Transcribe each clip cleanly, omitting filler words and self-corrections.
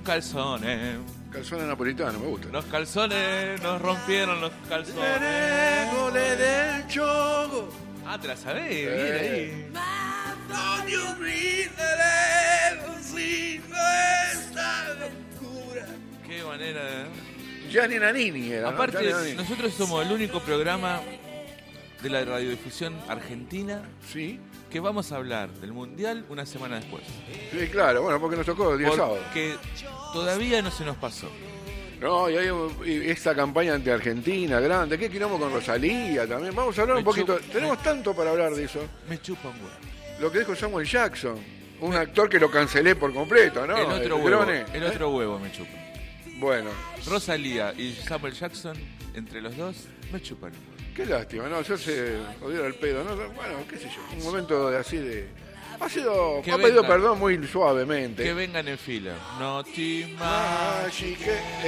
calzones. Calzones napolitanos, me gusta. Los calzones, nos rompieron los calzones. Gole del Chogo. Ah, te la sabés, bien ahí. Qué manera de... Gianni Nannini era, ¿no? Aparte, Gianni Nannini. nosotros somos el único programa de la radiodifusión argentina Sí, que vamos a hablar del Mundial una semana después. sí, claro, bueno, porque nos tocó el día sábado. Porque todavía no se nos pasó. No, y esta campaña ante Argentina, grande, ¿qué quilombo con Rosalía también? Vamos a hablar un poquito, tenemos tanto para hablar de eso. Me chupa un huevo. Lo que dijo Samuel Jackson, un actor que lo cancelé por completo, ¿no? El otro huevo, Drone, el otro huevo me chupa. Bueno, Rosalía y Samuel Jackson, entre los dos, me chupan. qué lástima, ¿no? Yo se jodiera el pedo, ¿no? Bueno, qué sé yo, un momento así de... Ha pedido vengan. perdón muy suavemente. Que vengan en fila. No te Magic,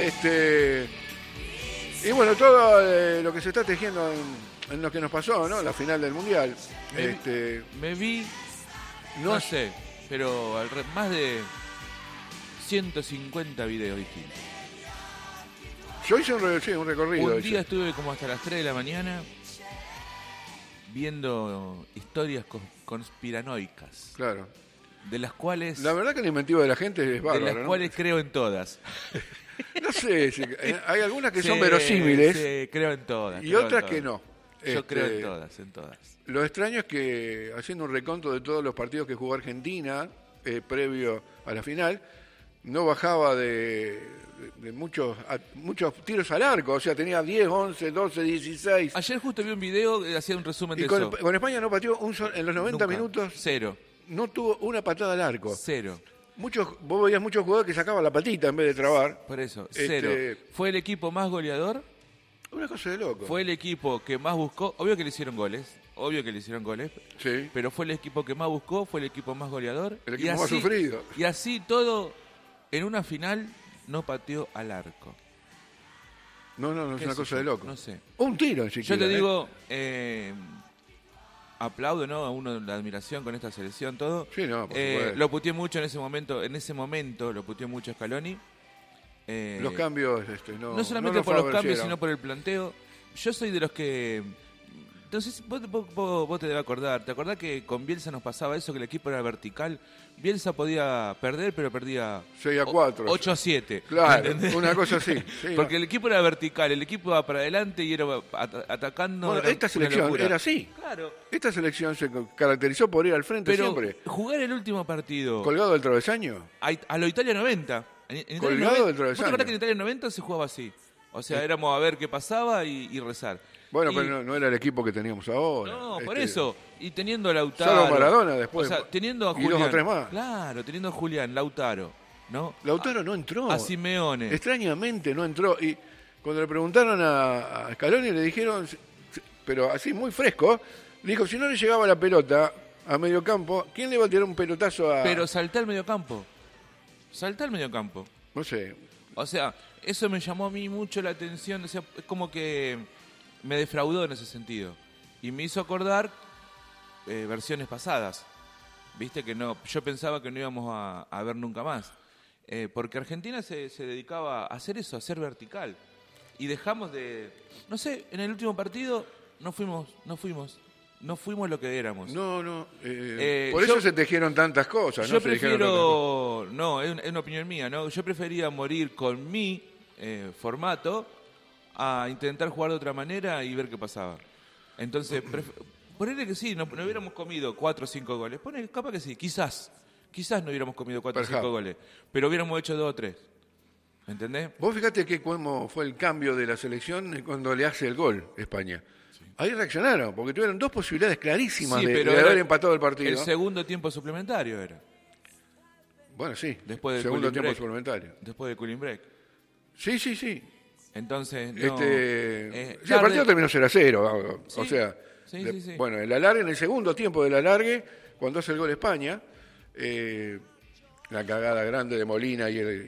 y bueno, todo lo que se está tejiendo en lo que nos pasó, ¿no? La final del Mundial. Me vi, no sé, pero más de 150 videos distintos. Yo hice un recorrido. Un día estuve como hasta las 3 de la mañana viendo historias conspiranoicas. Claro. De las cuales... La verdad que la inventiva de la gente es bárbara, de las ¿no? cuales creo en todas. No sé, hay algunas que son verosímiles Sí, creo en todas. y creo en otras todas. que no. Yo creo en todas, en todas. Lo extraño es que, haciendo un reconto de todos los partidos que jugó Argentina previo a la final, no bajaba de muchos tiros al arco. O sea, tenía 10, 11, 12, 16. Ayer justo vi un video que hacía un resumen de Y eso. con España no pateó en los 90 Nunca. minutos. Cero. No tuvo una patada al arco. Cero. Vos veías muchos jugadores que sacaban la patita en vez de trabar. Por eso, cero. Fue el equipo más goleador. Una cosa de loco. Fue el equipo que más buscó. Obvio que le hicieron goles. Sí. Pero fue el equipo que más buscó. Fue el equipo más goleador. El equipo más sufrido. Y así todo, en una final, no pateó al arco. No, es una cosa de loco. No sé. Un tiro en siquiera. Yo te digo, aplaudo, ¿no? A uno la admiración con esta selección, todo. Sí, no, por supuesto. Lo puteé mucho en ese momento lo puteé mucho a Scaloni. Los cambios, no solamente por los cambios, sino por el planteo. Yo soy de los que... Entonces, vos te debes acordar. ¿Te acordás que con Bielsa nos pasaba eso, que el equipo era vertical? Bielsa podía perder, pero perdía 6-4. 8-7. Claro, ¿entendés? una cosa así. Sí, porque el equipo era vertical, el equipo iba para adelante y era atacando. Bueno, era esta una selección locura. era así. Claro. Esta selección se caracterizó por ir al frente Pero siempre. jugar el último partido Colgado del travesaño. a lo Italia 90. En Italia Colgado 90, del travesaño. ¿vos te acordás que en Italia 90 se jugaba así? O sea, éramos a ver qué pasaba y rezar. Bueno, Y- pero no era el equipo que teníamos ahora. No, por eso. Y teniendo a Lautaro. Solo Maradona después. O sea, teniendo a Y Julián. 2 o 3 más. Claro, teniendo a Julián, Lautaro. ¿No? Lautaro no entró. A Simeone. Extrañamente no entró. Y cuando le preguntaron a Scaloni le dijeron, pero así muy fresco, le dijo, si no le llegaba la pelota a medio campo, ¿quién le iba a tirar un pelotazo a...? Pero saltá al mediocampo. Saltá al mediocampo. No sé. O sea, eso me llamó a mí mucho la atención. O sea, es como que me defraudó en ese sentido. Y me hizo acordar versiones pasadas. Viste que no, yo pensaba que no íbamos a ver nunca más. Porque Argentina se dedicaba a hacer eso, a ser vertical. Y dejamos de... No sé, en el último partido no fuimos lo que éramos. No. Por eso se tejieron tantas cosas. Yo ¿no? Se dijeron tantas cosas. prefiero... No, es una opinión mía, ¿no? Yo prefería morir con mi formato a intentar jugar de otra manera y ver qué pasaba. Entonces, ponele que sí, no hubiéramos comido 4 o 5 goles. Capaz que sí, quizás no hubiéramos comido 4 o 5 goles, pero hubiéramos hecho 2 o 3. ¿Me entendés? Vos fíjate que cómo fue el cambio de la selección cuando le hace el gol España. Sí. Ahí reaccionaron, porque tuvieron 2 posibilidades clarísimas de haber empatado el partido. El segundo tiempo suplementario era. Bueno, sí. Después del segundo tiempo break, suplementario. Después del cooling break. Sí. Entonces, no, sí, el partido terminó 0-0. Sí, o sea, sí. Bueno, el alargue, en el segundo tiempo del alargue, cuando hace el gol España, la cagada grande de Molina y